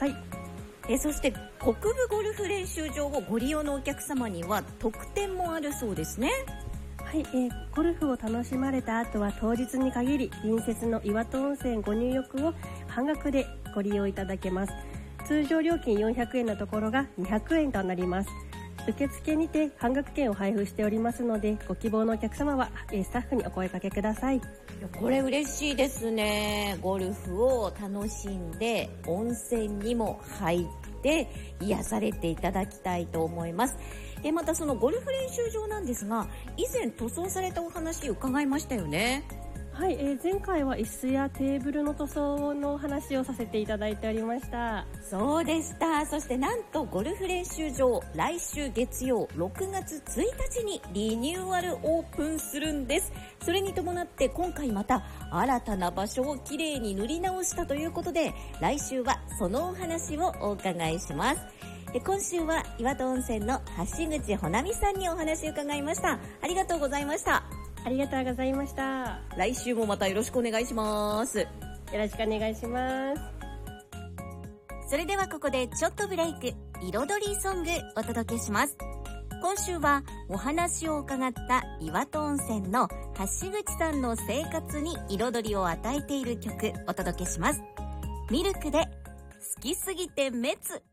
さい。 そして国分ゴルフ練習場をご利用のお客様には特典もあるそうですね。 はい、ゴルフを楽しまれた後は当日に限り隣接の岩戸温泉ご入浴を半額でご利用いただけます。通常料金400円のところが200円となります。受付にて半額券を配布しておりますので、ご希望のお客様はスタッフにお声掛けください。 これ嬉しいですね。ゴルフを楽しんで温泉にも入って癒されていただきたいと思います。またそのゴルフ練習場なんですが、以前塗装されたお話伺いましたよね。 はい、前回は椅子やテーブルの塗装のお話をさせていただいておりました。 そうでした。そしてなんとゴルフ練習場、来週月曜6月1日にリニューアルオープンするんです。それに伴って今回また新たな場所をきれいに塗り直したということで、来週はそのお話をお伺いします。今週は岩戸温泉の橋口ほなみさんにお話を伺いました。ありがとうございました。 ありがとうございました。 来週もまたよろしくお願いします。 よろしくお願いします。 それではここでちょっとブレイク、彩りソングお届けします。今週はお話を伺った岩戸温泉の橋口さんの生活に彩りを与えている曲お届けします。ミルクで好きすぎて滅。